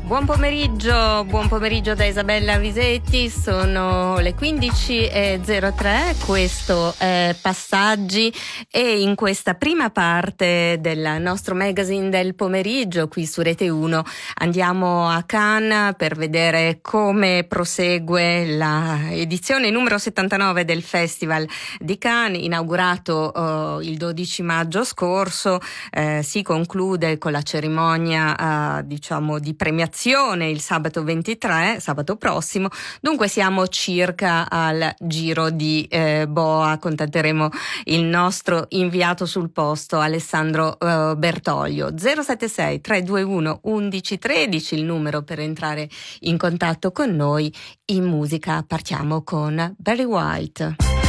Buon pomeriggio da Isabella Visetti, sono le 15:03, questo è Passaggi e in questa prima parte del nostro magazine del pomeriggio qui su Rete 1 andiamo a Cannes per vedere come prosegue la edizione numero 79 del Festival di Cannes, inaugurato il 12 maggio scorso, si conclude con la cerimonia diciamo di premiazione il sabato 23, sabato prossimo. Dunque siamo circa al giro di boa. Contatteremo il nostro inviato sul posto Alessandro Bertoglio. 076 321 1113 il numero per entrare in contatto con noi. In musica partiamo con Barry White.